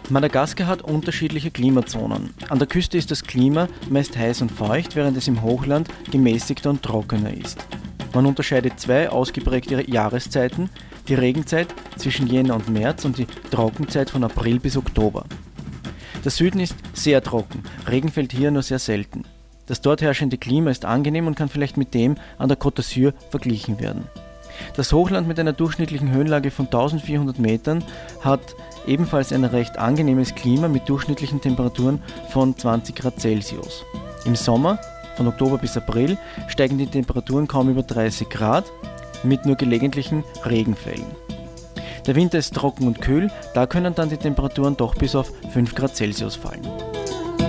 Madagaskar hat unterschiedliche Klimazonen. An der Küste ist das Klima meist heiß und feucht, während es im Hochland gemäßigter und trockener ist. Man unterscheidet zwei ausgeprägte Jahreszeiten, die Regenzeit zwischen Jänner und März und die Trockenzeit von April bis Oktober. Der Süden ist sehr trocken, Regen fällt hier nur sehr selten. Das dort herrschende Klima ist angenehm und kann vielleicht mit dem an der Côte d'Azur verglichen werden. Das Hochland mit einer durchschnittlichen Höhenlage von 1400 Metern hat ebenfalls ein recht angenehmes Klima mit durchschnittlichen Temperaturen von 20 Grad Celsius. Im Sommer, von Oktober bis April, steigen die Temperaturen kaum über 30 Grad mit nur gelegentlichen Regenfällen. Der Winter ist trocken und kühl, da können dann die Temperaturen doch bis auf 5 Grad Celsius fallen.